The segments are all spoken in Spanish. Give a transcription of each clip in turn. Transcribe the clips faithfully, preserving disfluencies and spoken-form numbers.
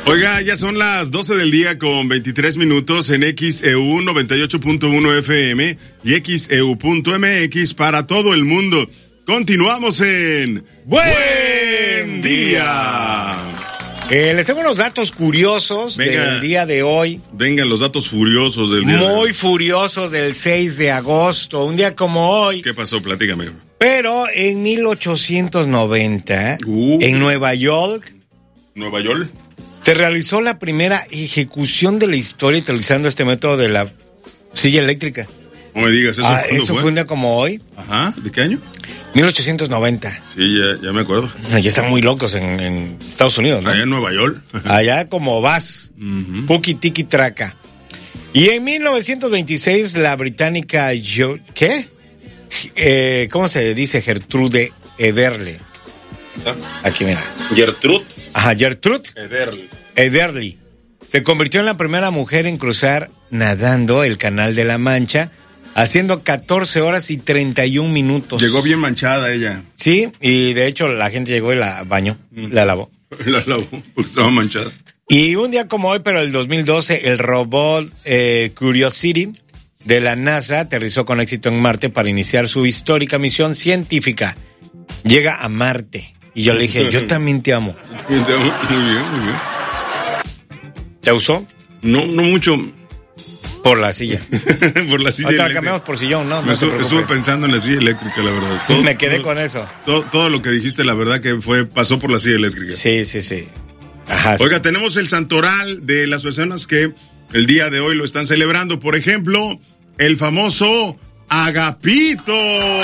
Oiga, ya son las doce del día con veintitrés minutos en X E U noventa y ocho punto uno F M y X E U punto M X para todo el mundo. Continuamos en Buen Día. Eh, les tengo unos datos curiosos Venga, del día de hoy. Vengan los datos furiosos del día Muy de hoy. furiosos del seis de agosto, un día como hoy. ¿Qué pasó? Platícame. Pero en mil ochocientos noventa, uh, en Nueva York. ¿Nueva York? Se realizó la primera ejecución de la historia utilizando este método de la silla eléctrica. No me digas, ¿eso, ah, ¿eso fue? fue un día como hoy? Ajá, ¿de qué año? mil ochocientos noventa. Sí, ya, ya me acuerdo. Ya están muy locos en, en Estados Unidos, ¿no? Allá en Nueva York. Allá como vas, uh-huh. Puki tiki traca. Y en mil novecientos veintiséis la británica, ¿qué? Eh, ¿Cómo se dice? Gertrude Ederle. Aquí mira. Gertrude. Ajá, Gertrude Ederle. Ederle. Se convirtió en la primera mujer en cruzar nadando el Canal de la Mancha, haciendo catorce horas y treinta y un minutos. Llegó bien manchada ella. Sí, y de hecho la gente llegó y la bañó, mm. la lavó. La lavó, porque estaba manchada. Y un día como hoy, pero el dos mil doce, el robot eh, Curiosity de la NASA aterrizó con éxito en Marte para iniciar su histórica misión científica. Llega a Marte. Y yo le dije, yo también te amo. Te amo. Muy bien, muy bien. ¿Te usó? No, no mucho. Por la silla. Por la silla Ahorita la cambiamos por sillón, ¿no? no estuve, estuve pensando en la silla eléctrica, la verdad. Todo, Me quedé todo, con eso. Todo, todo lo que dijiste, la verdad que fue pasó por la silla eléctrica. Sí, sí, sí. Ajá. Oiga, tenemos el santoral de las personas que el día de hoy lo están celebrando. Por ejemplo, el famoso Agapito.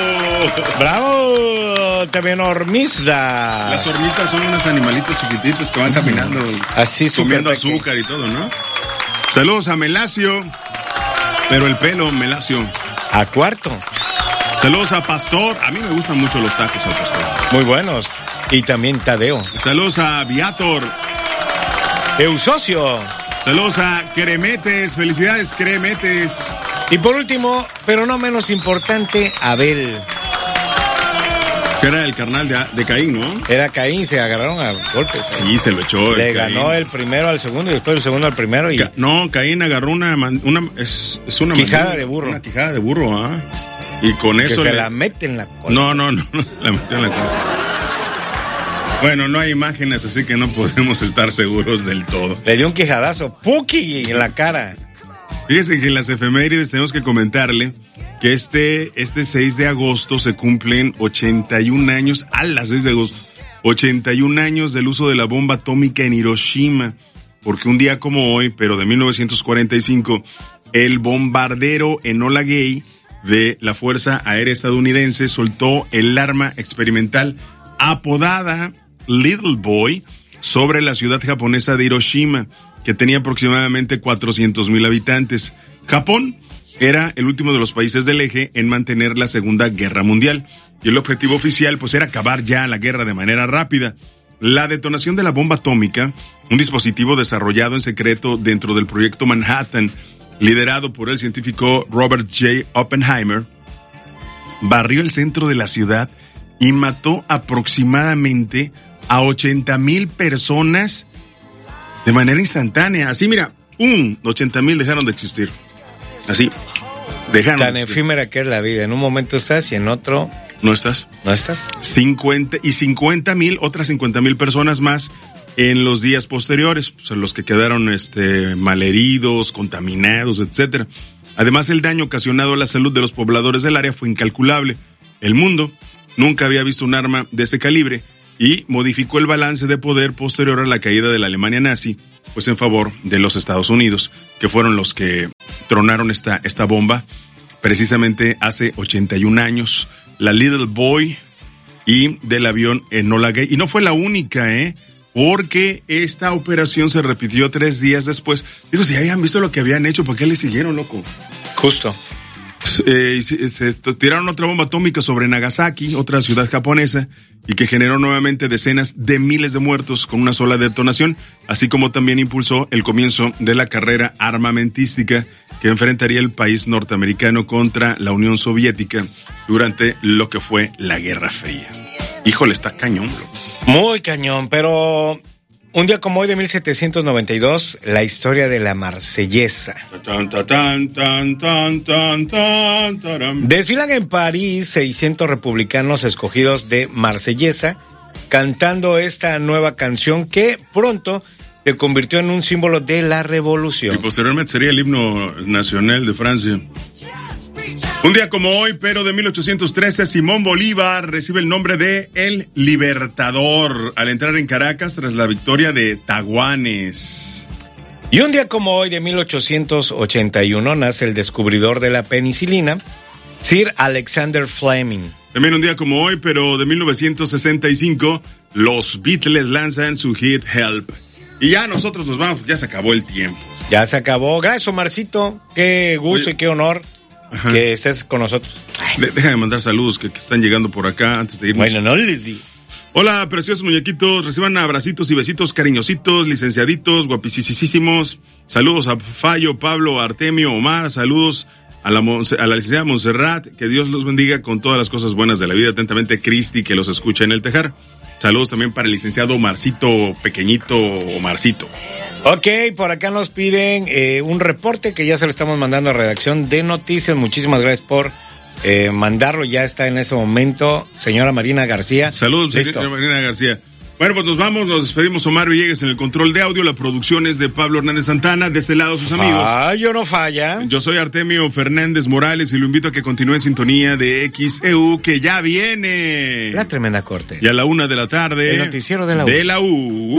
¡Bravo! También hormizda. Las hormitas son unos animalitos chiquititos que van caminando. Así, comiendo azúcar y todo, ¿no? Saludos a Melacio. Pero el pelo, Melacio. A Cuarto. Saludos a Pastor. A mí me gustan mucho los tacos al Pastor. Muy buenos. Y también Tadeo. Saludos a Viator. Eusosio. Saludos a Cremetes. Felicidades, Cremetes. Y por último, pero no menos importante, Abel. Que era el carnal de, de Caín, ¿no? Era Caín, se agarraron a golpes. ¿eh? Sí, se lo echó. Le ganó Caín. El primero al segundo y después el segundo al primero. Y... Ca- no, Caín agarró una, una es, es una quijada mandíbula, de burro. Una quijada de burro, ¿ah? Y con que eso se le... la mete en la cola. No, no, no, no la metió en la cola. Bueno, no hay imágenes, así que no podemos estar seguros del todo. Le dio un quijadazo, ¡puki! En la cara. Fíjense que en las efemérides tenemos que comentarle que este, este seis de agosto se cumplen ochenta y un años, a las seis de agosto, ochenta y un años del uso de la bomba atómica en Hiroshima, porque un día como hoy, pero de mil novecientos cuarenta y cinco, el bombardero Enola Gay de la Fuerza Aérea Estadounidense soltó el arma experimental apodada Little Boy sobre la ciudad japonesa de Hiroshima, que tenía aproximadamente cuatrocientos mil habitantes. Japón era el último de los países del eje en mantener la Segunda Guerra Mundial, y el objetivo oficial pues era acabar ya la guerra de manera rápida. La detonación de la bomba atómica, un dispositivo desarrollado en secreto dentro del proyecto Manhattan, liderado por el científico Robert J. Oppenheimer, barrió el centro de la ciudad y mató aproximadamente a ochenta mil personas de manera instantánea. Así, mira, un ochenta mil dejaron de existir. Así, dejaron Tan de existir. efímera que es la vida. En un momento estás y en otro... ¿No estás? ¿No estás? cincuenta y cincuenta mil, otras cincuenta mil personas más en los días posteriores, o sea, los que quedaron este, malheridos, contaminados, etcétera. Además, el daño ocasionado a la salud de los pobladores del área fue incalculable. El mundo nunca había visto un arma de ese calibre y modificó el balance de poder posterior a la caída de la Alemania nazi, pues en favor de los Estados Unidos, que fueron los que tronaron esta, esta bomba precisamente hace ochenta y un años. La Little Boy y del avión Enola Gay. Y no fue la única, ¿eh? Porque esta operación se repitió tres días después. Digo, si habían visto lo que habían hecho, ¿por qué le siguieron, loco? Justo. Eh, se, se, se tiraron otra bomba atómica sobre Nagasaki, otra ciudad japonesa, y que generó nuevamente decenas de miles de muertos con una sola detonación, así como también impulsó el comienzo de la carrera armamentística que enfrentaría el país norteamericano contra la Unión Soviética durante lo que fue la Guerra Fría. Híjole, está cañón, bro. Muy cañón, pero un día como hoy de mil setecientos noventa y dos, la historia de la Marsellesa. Tan, tan, tan, tan, tan, tan, tan, taram. Desfilan en París seiscientos republicanos escogidos de Marsellesa, cantando esta nueva canción que pronto se convirtió en un símbolo de la revolución. Y posteriormente sería el himno nacional de Francia. Un día como hoy, pero de mil ochocientos trece, Simón Bolívar recibe el nombre de El Libertador al entrar en Caracas tras la victoria de Taguanes. Y un día como hoy, de mil ochocientos ochenta y uno, nace el descubridor de la penicilina, Sir Alexander Fleming. También un día como hoy, pero de mil novecientos sesenta y cinco, los Beatles lanzan su hit Help. Y ya nosotros nos vamos, ya se acabó el tiempo. Ya se acabó. Gracias, Omarcito. Qué gusto Oye. y qué honor. Ajá. Que estés con nosotros. De, déjame mandar saludos que, que están llegando por acá antes de irnos. Bueno, no les digo. Hola, preciosos muñequitos. Reciban abracitos y besitos cariñositos, licenciaditos, guapisísimos. Saludos a Fallo, Pablo, Artemio, Omar. Saludos a la, a la licenciada Montserrat. Que Dios los bendiga con todas las cosas buenas de la vida. Atentamente, Cristi, que los escucha en el tejar. Saludos también para el licenciado Omarcito, pequeñito Omarcito. Ok, por acá nos piden eh, un reporte que ya se lo estamos mandando a redacción de noticias. Muchísimas gracias por eh, mandarlo. Ya está en ese momento, señora Marina García. Saludos, Listo. señora Marina García. Bueno, pues nos vamos, nos despedimos. Omar Villegas en el control de audio. La producción es de Pablo Hernández Santana. De este lado, sus amigos. Ah, yo no falla. Yo soy Artemio Fernández Morales y lo invito a que continúe en sintonía de X E U, que ya viene. La tremenda corte. Y a la una de la tarde. El noticiero de la U. De la U.